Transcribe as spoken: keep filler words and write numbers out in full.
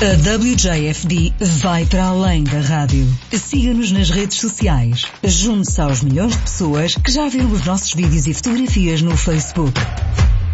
A W J F D vai para além da rádio. Siga-nos nas redes sociais. Junte-se aos milhões de pessoas que já viram os nossos vídeos e fotografias no Facebook.